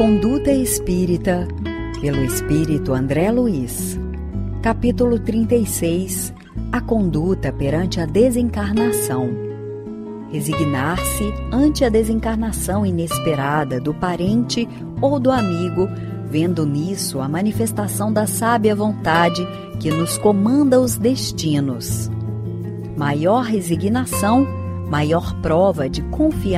Conduta Espírita, pelo Espírito André Luiz. Capítulo 36. A conduta perante a desencarnação. Resignar-se ante a desencarnação inesperada do parente ou do amigo, vendo nisso a manifestação da sábia vontade que nos comanda os destinos. Maior resignação, maior prova de confiança